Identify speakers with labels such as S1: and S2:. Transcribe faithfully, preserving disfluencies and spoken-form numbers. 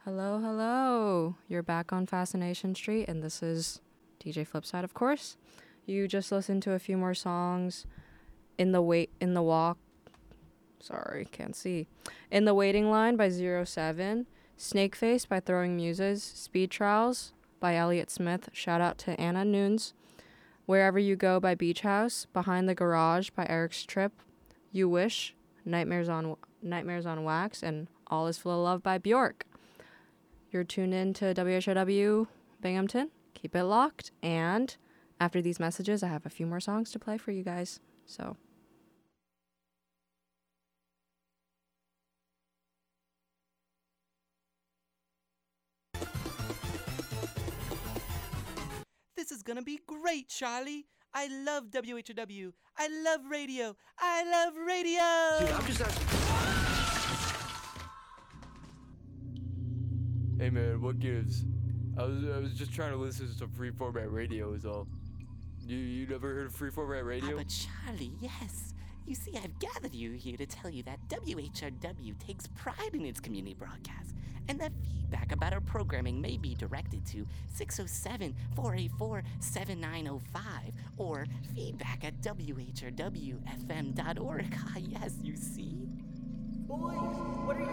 S1: Hello, hello. You're back on Fascination Street, and this is D J Flipside, of course. You just listened to a few more songs. In the wait, in the walk. Sorry, can't see. In the Waiting Line by Zero Seven. Snakeface by Throwing Muses. Speed Trials by Elliott Smith. Shout out to Anna Nunes. Wherever You Go by Beach House. Behind the Garage by Eric's Trip. You Wish. Nightmares on Nightmares on Wax, and All Is Full of Love by Bjork. You're tuned in to W H O W Binghamton. Keep it locked. And after these messages, I have a few more songs to play for you guys. So.
S2: This is gonna be great, Charlie. I love W H O W. I love radio. I love radio.
S3: Dude, I'm just asking. Hey man, what gives? I was I was just trying to listen to some free format radio is all. You you never heard of free format radio?
S4: Ah, but Charlie, yes. You see, I've gathered you here to tell you that W H R W takes pride in its community broadcasts, and that feedback about our programming may be directed to six oh seven, four eight four, seven nine oh five or feedback at W H R W F M dot org. Ah, yes, you see.
S5: Boys, what are you